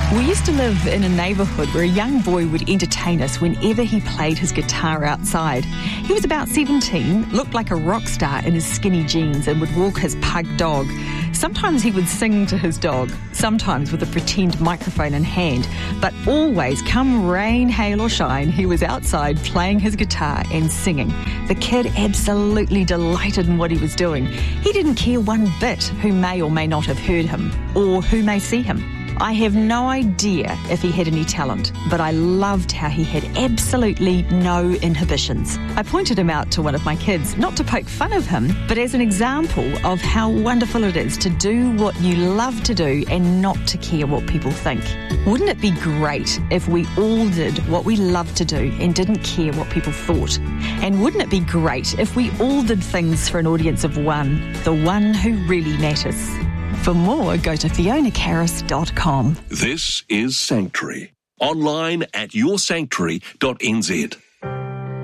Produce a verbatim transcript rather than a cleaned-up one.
We used to live in a neighbourhood where a young boy would entertain us whenever he played his guitar outside. He was about seventeen, looked like a rock star in his skinny jeans and would walk his pug dog. Sometimes he would sing to his dog, sometimes with a pretend microphone in hand, but always, come rain, hail or shine, he was outside playing his guitar and singing. The kid absolutely delighted in what he was doing. He didn't care one bit who may or may not have heard him or who may see him. I have no idea if he had any talent, but I loved how he had absolutely no inhibitions. I pointed him out to one of my kids, not to poke fun of him, but as an example of how wonderful it is to do what you love to do and not to care what people think. Wouldn't it be great if we all did what we love to do and didn't care what people thought? And wouldn't it be great if we all did things for an audience of one, the one who really matters? For more, go to fiona carris dot com. This is Sanctuary. Online at your sanctuary dot n z.